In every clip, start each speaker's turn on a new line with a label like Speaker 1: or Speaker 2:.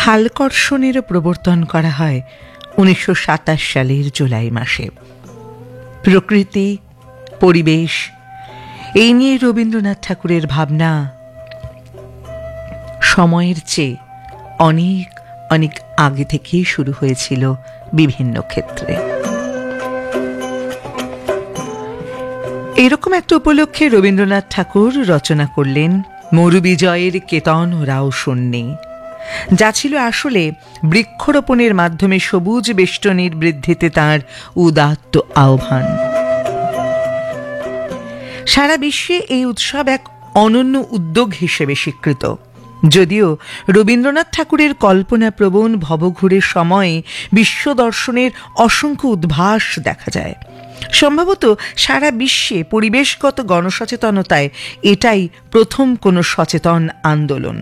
Speaker 1: হালকর্ষণেরও প্রবর্তন করা হয় 1927 সালের জুলাই মাসে। প্রকৃতি, পরিবেশ এই নিয়ে রবীন্দ্রনাথ ঠাকুরের ভাবনা সময়ের চেয়ে অনেক অনেক আগে থেকেই শুরু হয়েছিল বিভিন্ন ক্ষেত্রে। এরকম একটা উপলক্ষে রবীন্দ্রনাথ ঠাকুর রচনা করলেন মরুবিজয়ের কেতন রাও শূন্যে, যা ছিল আসলে বৃক্ষরোপণের মাধ্যমে সবুজ বেষ্টনীর বৃদ্ধিতে তাঁর উদাত্ত আহ্বান। সারা বিশ্বে এই উৎসব এক অনন্য উদ্যোগ হিসেবে স্বীকৃত। যদিও রবীন্দ্রনাথ ঠাকুরের কল্পনাপ্রবণ ভবঘুরের সময়ে বিশ্ব দর্শনের অসংখ্য উদ্ভাস দেখা যায়। সম্ভবত সারা বিশ্বে পরিবেশগত গণসচেতনতায় এটাই প্রথম কোনো সচেতন আন্দোলন।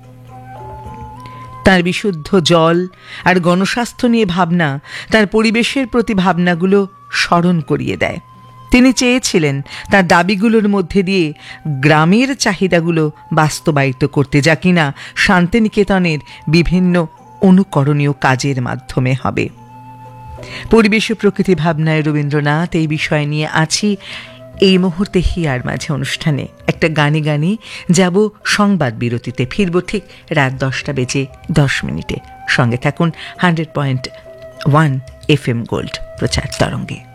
Speaker 1: তার বিশুদ্ধ জল আর গণস্বাস্থ্য নিয়ে ভাবনা তার পরিবেশের প্রতি ভাবনাগুলো স্মরণ করিয়ে দেয়। তিনি চেয়েছিলেন তার দাবিগুলোর মধ্যে দিয়ে গ্রামের চাহিদাগুলো বাস্তবায়িত করতে, যা কিনা শান্তিনিকেতনের বিভিন্ন অনুকরণীয় কাজের মাধ্যমে হবে। পরিবেশ ও প্রকৃতি ভাবনায় রবীন্দ্রনাথ এই বিষয় নিয়ে আছি এই মুহূর্তে হিয়ার মাঝে অনুষ্ঠানে। একটা গানে যাব সংবাদ বিরতিতে, ফিরব ঠিক রাত 10:10 সঙ্গে থাকুন 100.1 FM গোল্ড প্রচার তরঙ্গে।